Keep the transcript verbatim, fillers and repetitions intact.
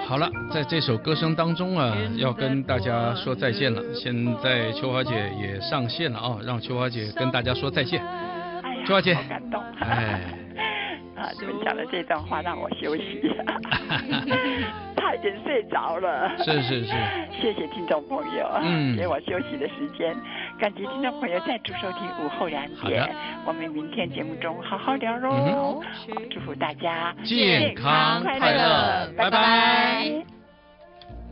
好了，在这首歌声当中啊，要跟大家说再见了。现在秋华姐也上线了啊，让秋华姐跟大家说再见。 哎呀， 秋华姐， 好感动。 哎， 啊，你们讲的这段话让我休息，差一点睡着了。 是是是， 谢谢听众朋友， 嗯， 给我休息的时间。感谢听众朋友再度收听午后两点，我们明天节目中好好聊喽。嗯、祝福大家健康快乐，拜拜。